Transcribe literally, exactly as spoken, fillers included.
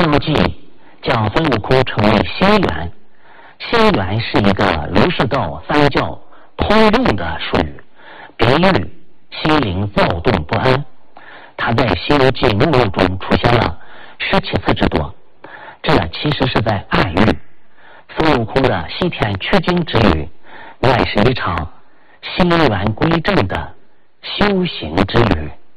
西游记》将孙悟空称为心猿，心猿是一个儒释道三教通用的术语，比喻心灵躁动不安。它在《西游记》目录中出现了十七次之多，这其实是在暗喻孙悟空的西天取经之旅乃是一场心猿归正的修行之旅。